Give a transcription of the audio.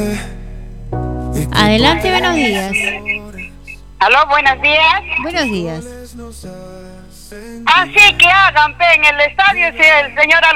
Adelante, buenos días. Aló, buenos días. Buenos días. Así que hagan, pe, en el estadio, si el señor